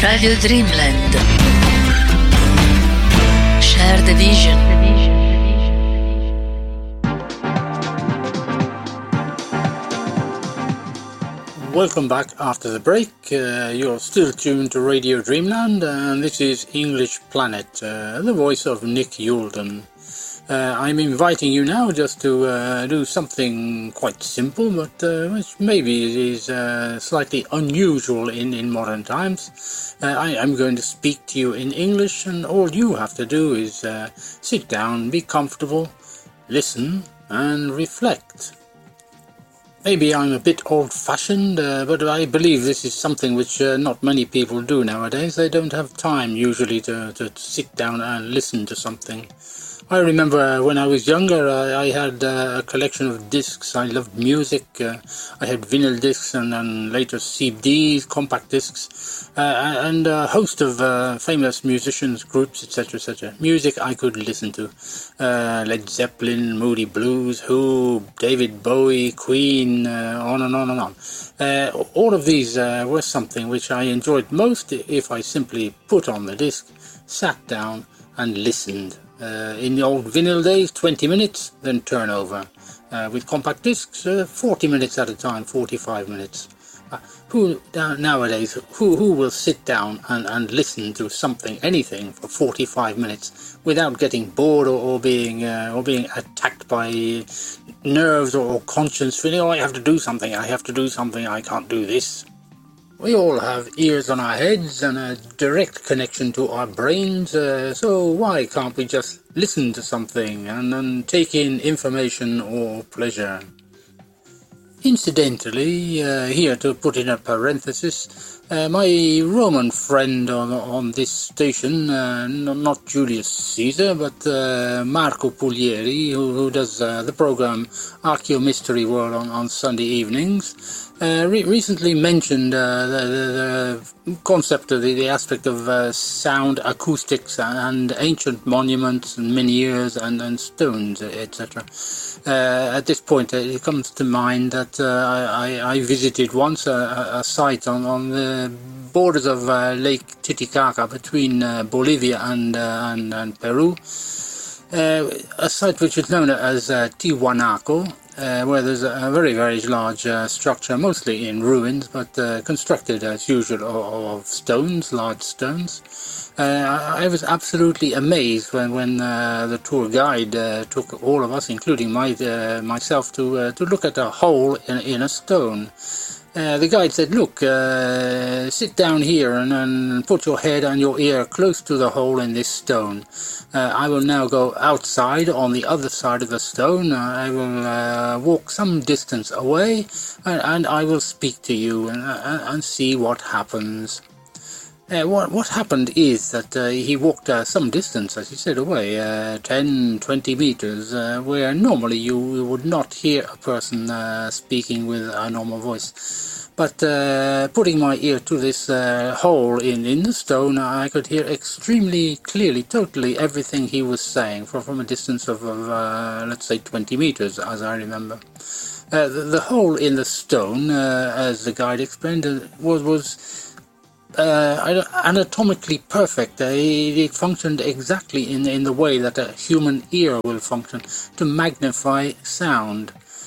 Radio Dreamland. Share the vision. Welcome back after the break. You're still tuned to Radio Dreamland, and this is English Planet, the voice of Nick Youlden. I'm inviting you now just to do something quite simple, but which maybe is slightly unusual in modern times. I'm going to speak to you in English, and all you have to do is sit down, be comfortable, listen, and reflect. Maybe I'm a bit old-fashioned, but I believe this is something which not many people do nowadays. They don't have time usually to sit down and listen to something. I remember when I was younger, I had a collection of discs. I loved music. I had vinyl discs and then later CDs, compact discs, and a host of famous musicians, groups, etc., etc. Music I could listen to. Led Zeppelin, Moody Blues, Who, David Bowie, Queen, on and on and on. All of these were something which I enjoyed most if I simply put on the disc, sat down and listened. In the old vinyl days, 20 minutes, then turn over. With compact discs, 40 minutes at a time, 45 minutes. Nowadays, who will sit down and listen to something, anything, for 45 minutes without getting bored or being attacked by nerves or conscience feeling, oh, I have to do something, I can't do this. We all have ears on our heads and a direct connection to our brains, so why can't we just listen to something and then take in information or pleasure? Incidentally, here to put in a parenthesis, my Roman friend on this station, not Julius Caesar, but Marco Puglieri, who does the program Archeo Mystery World on Sunday evenings, recently mentioned the concept of the aspect of sound, acoustics, and ancient monuments, and menhirs, and stones, etc. At this point, it comes to mind that I visited once a site on the borders of Lake Titicaca between Bolivia and Peru, a site which is known as Tiwanaku, where there's a very, very large structure, mostly in ruins, but constructed as usual of stones, large stones. I was absolutely amazed when the tour guide took all of us, including myself, to look at a hole in a stone. The guide said, look, sit down here and put your head and your ear close to the hole in this stone. I will now go outside on the other side of the stone. I will walk some distance away and I will speak to you and see what happens. What happened is that he walked some distance, as he said, away, 10, 20 meters, where normally you would not hear a person speaking with a normal voice. But putting my ear to this hole in the stone, I could hear extremely clearly, totally everything he was saying from a distance of let's say 20 meters, as I remember. The hole in the stone, as the guide explained, was anatomically perfect. It functioned exactly in the way that a human ear will function, to magnify sound.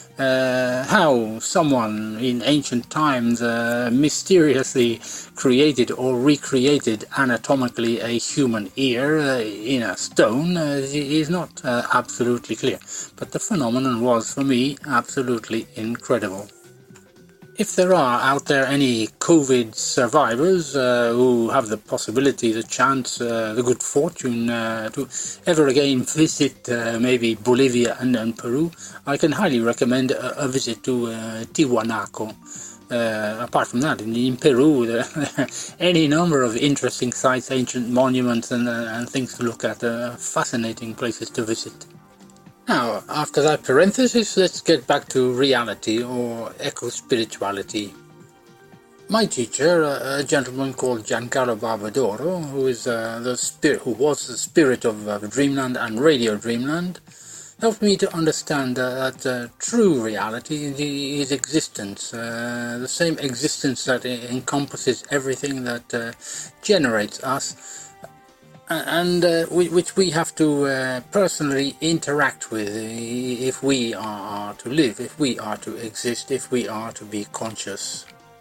How someone in ancient times mysteriously created or recreated anatomically a human ear in a stone is not absolutely clear, but the phenomenon was, for me, absolutely incredible. If there are out there any COVID survivors who have the possibility, the chance, the good fortune to ever again visit maybe Bolivia and Peru, I can highly recommend a visit to Tiwanaku. Apart from that, in Peru, there are any number of interesting sites, ancient monuments and things to look at, fascinating places to visit. Now, after that parenthesis, let's get back to reality, or eco-spirituality. My teacher, a gentleman called Giancarlo Barbadoro, who was the spirit of Dreamland and Radio Dreamland, helped me to understand that true reality is existence, the same existence that encompasses everything that generates us, and which we have to personally interact with if we are to live, if we are to exist, if we are to be conscious.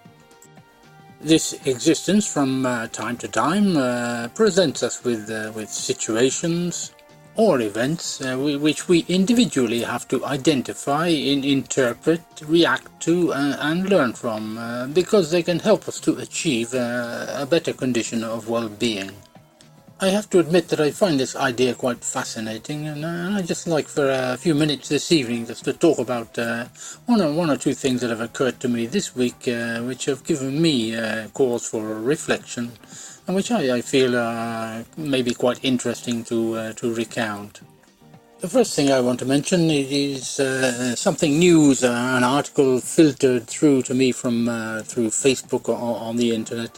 This existence from time to time presents us with situations or events which we individually have to identify, interpret, react to and learn from, because they can help us to achieve a better condition of well-being. I have to admit that I find this idea quite fascinating, and I'd just like for a few minutes this evening just to talk about one or two things that have occurred to me this week, which have given me cause for reflection, and which I feel may be quite interesting to recount. The first thing I want to mention is something news, an article filtered through to me from through Facebook or on the internet,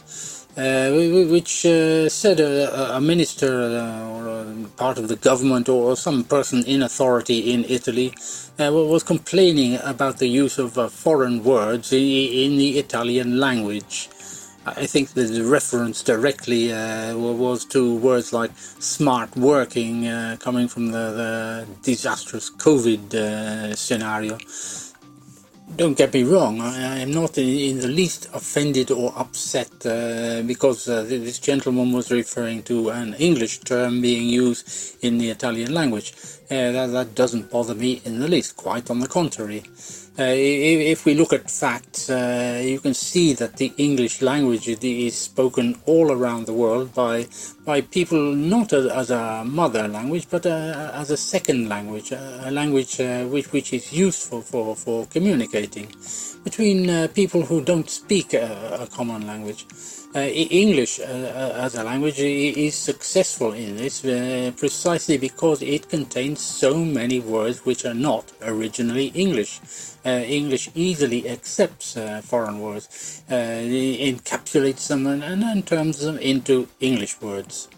which said a minister or a part of the government or some person in authority in Italy was complaining about the use of foreign words in the Italian language. I think the reference directly was to words like smart working, coming from the disastrous COVID scenario. Don't get me wrong, I am not in the least offended or upset because this gentleman was referring to an English term being used in the Italian language. That doesn't bother me in the least, quite on the contrary. If we look at facts, you can see that the English language is spoken all around the world by people not as a mother language, but as a second language, a language which is useful for communicating between people who don't speak a common language. English as a language is successful in this precisely because it contains so many words which are not originally English. English easily accepts foreign words, encapsulates them and turns them into English words.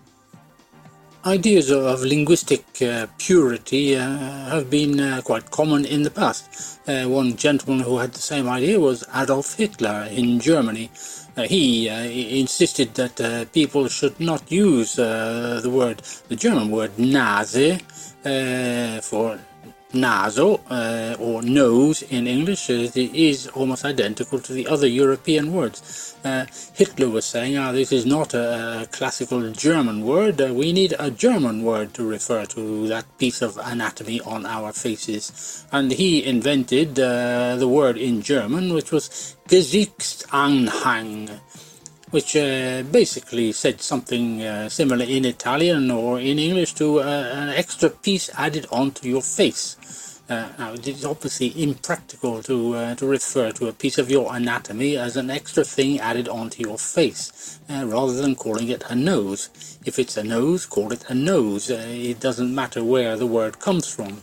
Ideas of linguistic purity have been quite common in the past. One gentleman who had the same idea was Adolf Hitler in Germany. He insisted that people should not use the German word Nase for naso or nose in English. Is almost identical to the other European words. Hitler was saying, this is not a classical German word, we need a German word to refer to that piece of anatomy on our faces. And he invented the word in German, which was Gesichtsanhang, which basically said something similar in Italian or in English to an extra piece added onto your face. Now, it is obviously impractical to refer to a piece of your anatomy as an extra thing added onto your face, rather than calling it a nose. If it's a nose, call it a nose. It doesn't matter where the word comes from.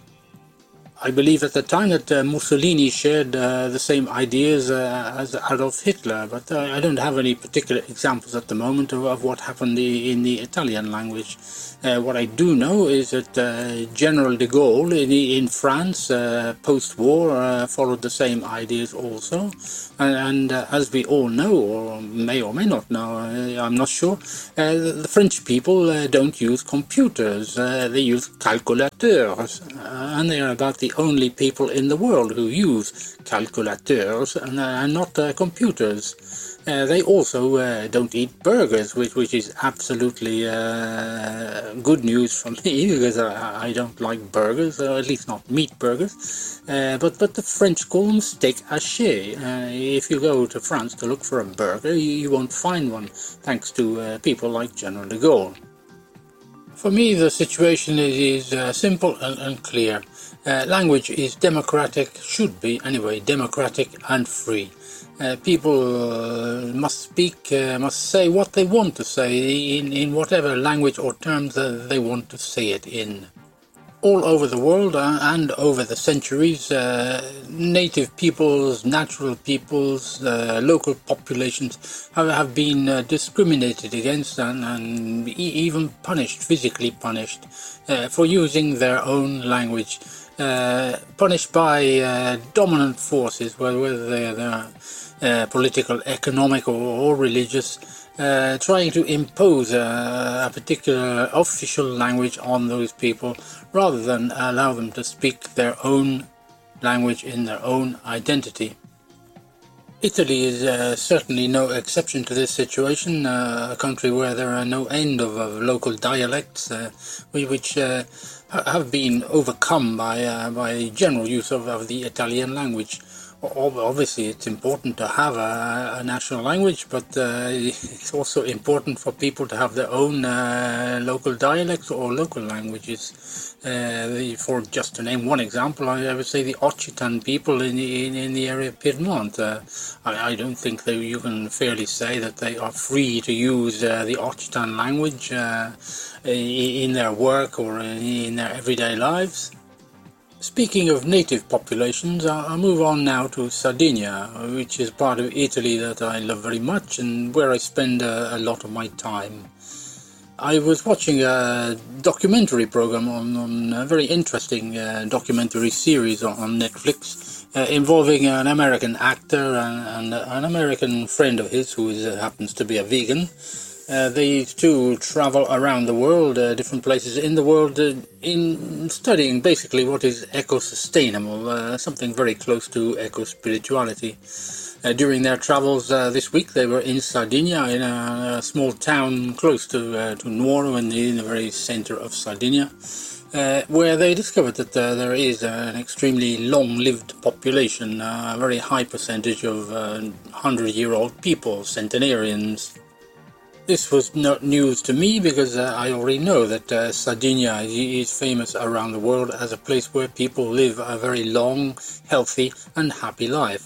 I believe at the time that Mussolini shared the same ideas as Adolf Hitler, but I don't have any particular examples at the moment of what happened in the Italian language. What I do know is that General de Gaulle in France, post-war, followed the same ideas also. And as we all know, or may not know, I'm not sure, the French people don't use computers, they use calculateurs, and they are about the only people in the world who use calculateurs and not computers. They also don't eat burgers, which is absolutely good news for me, because I don't like burgers, or at least not meat burgers. But the French call them steak haché. If you go to France to look for a burger, you won't find one, thanks to people like General de Gaulle. For me, the situation is simple and clear. Language is democratic, should be anyway, democratic and free. People must speak, must say what they want to say in whatever language or terms they want to say it in. All over the world and over the centuries, native peoples, natural peoples, local populations have been discriminated against and even punished, physically punished, for using their own language, punished by dominant forces, whether they're political, economic, or religious, trying to impose a particular official language on those people rather than allow them to speak their own language in their own identity. Italy is certainly no exception to this situation, a country where there are no end of local dialects, which have been overcome by general use of the Italian language. Obviously, it's important to have a national language, but it's also important for people to have their own local dialects or local languages. For just to name one example, I would say the Occitan people in the area of Piedmont. I don't think that you can fairly say that they are free to use the Occitan language in their work or in their everyday lives. Speaking of native populations, I'll move on now to Sardinia, which is part of Italy that I love very much and where I spend a lot of my time. I was watching a documentary program on a very interesting documentary series on Netflix involving an American actor and an American friend of his who happens to be a vegan. They two travel around the world, different places in the world, in studying basically what is eco-sustainable, something very close to eco-spirituality. During their travels this week, they were in Sardinia, in a small town close to Nuoro, in the very center of Sardinia, where they discovered that there is an extremely long-lived population, a very high percentage of 100-year-old people, centenarians. This was not news to me because I already know that Sardinia is famous around the world as a place where people live a very long, healthy and happy life.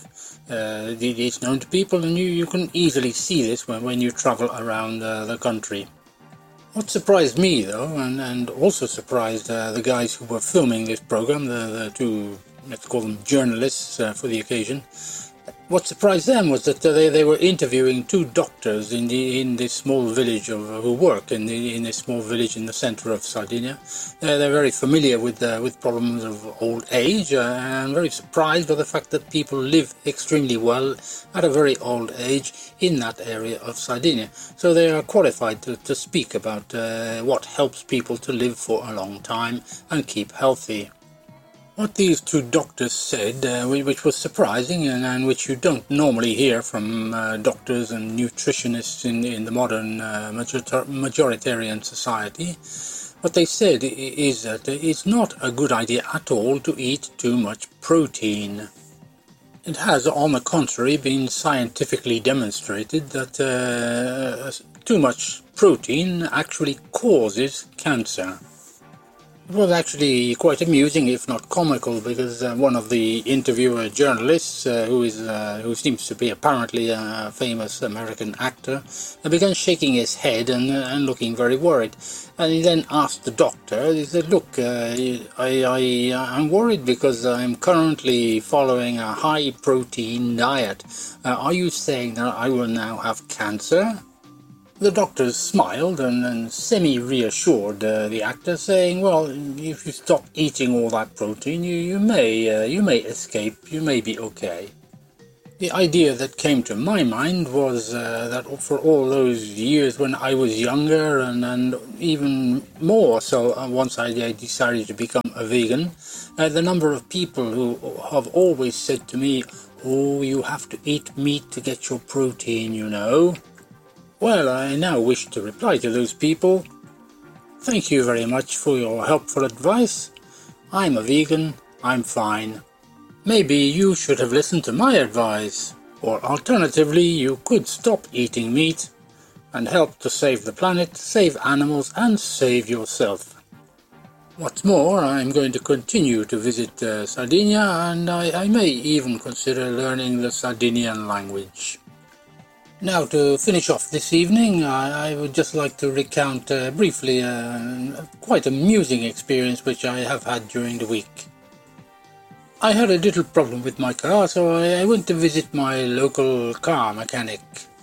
It's known to people, and you can easily see this when you travel around the country. What surprised me, though, and also surprised the guys who were filming this program, the two, let's call them journalists for the occasion, what surprised them was that they were interviewing two doctors in this small village who work in this small village in the center of Sardinia. They're very familiar with problems of old age and very surprised by the fact that people live extremely well at a very old age in that area of Sardinia. So they are qualified to speak about what helps people to live for a long time and keep healthy. What these two doctors said, which was surprising and which you don't normally hear from doctors and nutritionists in the modern majoritarian society, what they said is that it's not a good idea at all to eat too much protein. It has, on the contrary, been scientifically demonstrated that too much protein actually causes cancer. It was actually quite amusing, if not comical, because one of the interviewer journalists, who seems to be apparently a famous American actor, began shaking his head and looking very worried. And he then asked the doctor, he said, "Look, I'm worried because I'm currently following a high-protein diet. Are you saying that I will now have cancer?" The doctor smiled and semi-reassured the actor, saying, "Well, if you stop eating all that protein, you may escape. You may be okay." The idea that came to my mind was that for all those years when I was younger, and even more so once I decided to become a vegan, the number of people who have always said to me, "Oh, you have to eat meat to get your protein, you know." Well, I now wish to reply to those people. Thank you very much for your helpful advice. I'm a vegan, I'm fine. Maybe you should have listened to my advice, or alternatively you could stop eating meat and help to save the planet, save animals and save yourself. What's more, I'm going to continue to visit Sardinia, and I may even consider learning the Sardinian language. Now, to finish off this evening, I would just like to recount briefly quite amusing experience which I have had during the week. I had a little problem with my car, so I went to visit my local car mechanic.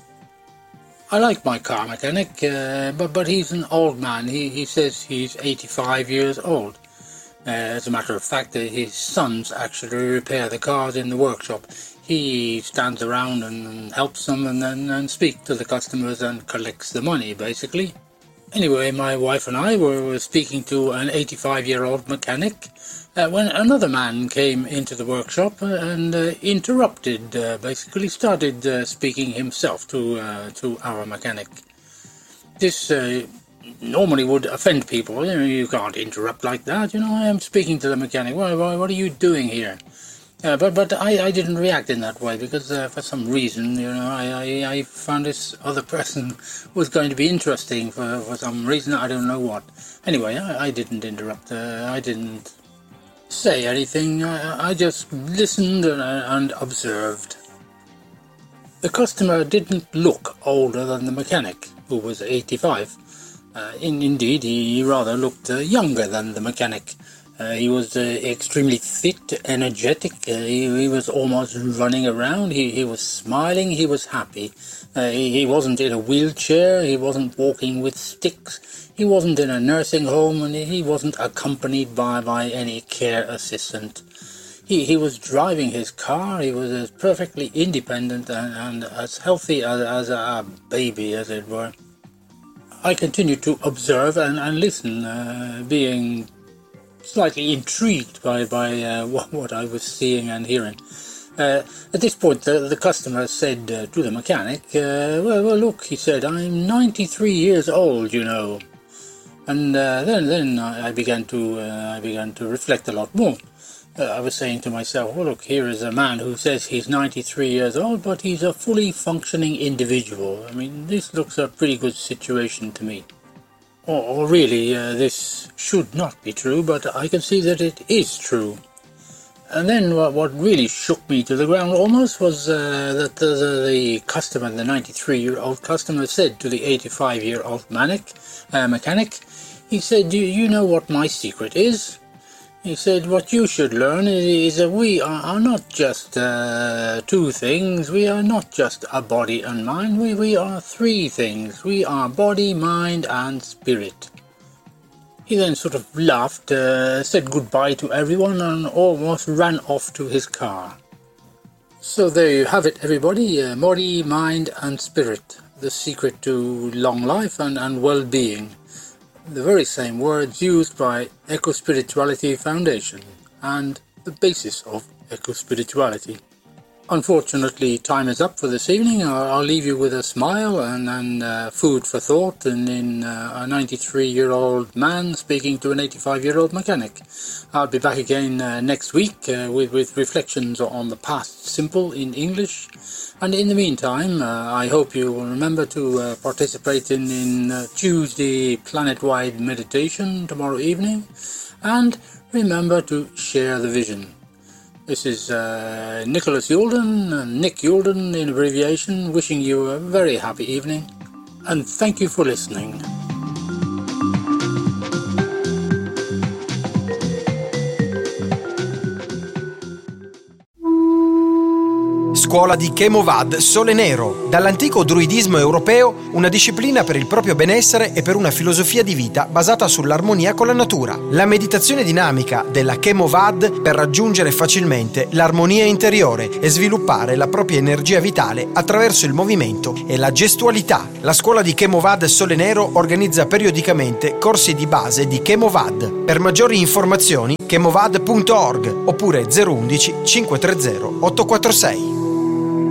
I like my car mechanic, but he's an old man. He says he's 85 years old. As a matter of fact, his sons actually repair the cars in the workshop. He stands around and helps them and speaks to the customers and collects the money, basically. Anyway, my wife and I were speaking to an 85-year-old mechanic when another man came into the workshop and interrupted, basically started speaking himself to our mechanic. This normally would offend people. You can't interrupt like that. I am speaking to the mechanic. What are you doing here? But I didn't react in that way because for some reason, I found this other person was going to be interesting for some reason. I don't know what. Anyway, I didn't interrupt. I didn't say anything. I just listened and observed. The customer didn't look older than the mechanic, who was 85. Indeed, he rather looked younger than the mechanic. He was extremely fit, energetic. He was almost running around. He was smiling. He was happy. He wasn't in a wheelchair. He wasn't walking with sticks. He wasn't in a nursing home, and he wasn't accompanied by any care assistant. He was driving his car. He was as perfectly independent and as healthy as a baby, as it were. I continued to observe and listen, being slightly intrigued by what I was seeing and hearing. At this point, the customer said to the mechanic, well, look, he said, I'm 93 years old, And then I began to reflect a lot more. I was saying to myself, well, look, here is a man who says he's 93 years old, but he's a fully functioning individual. I mean, this looks a pretty good situation to me. Or really, this should not be true, but I can see that it is true. And then what really shook me to the ground almost was that the customer, the 93-year-old customer, said to the 85-year-old mechanic, he said, do you know what my secret is? He said, what you should learn is that we are not just two things. We are not just a body and mind. We are three things. We are body, mind, and spirit. He then sort of laughed, said goodbye to everyone, and almost ran off to his car. So there you have it, everybody. Body, mind, and spirit. The secret to long life and well-being. The very same words used by Eco-Spirituality Foundation and the basis of Eco-Spirituality. Unfortunately, time is up for this evening. I'll leave you with a smile and food for thought in a 93-year-old man speaking to an 85-year-old mechanic. I'll be back again next week with reflections on the past simple in English. And in the meantime, I hope you will remember to participate in Tuesday planet-wide meditation tomorrow evening. And remember to share the vision. This is Nicholas Youlden, Nick Youlden in abbreviation, wishing you a very happy evening. And thank you for listening. Scuola di Chemovad Sole Nero, dall'antico druidismo europeo, una disciplina per il proprio benessere e per una filosofia di vita basata sull'armonia con la natura. La meditazione dinamica della Chemovad per raggiungere facilmente l'armonia interiore e sviluppare la propria energia vitale attraverso il movimento e la gestualità. La scuola di Chemovad Sole Nero organizza periodicamente corsi di base di Chemovad. Per maggiori informazioni chemovad.org oppure 011 530 846.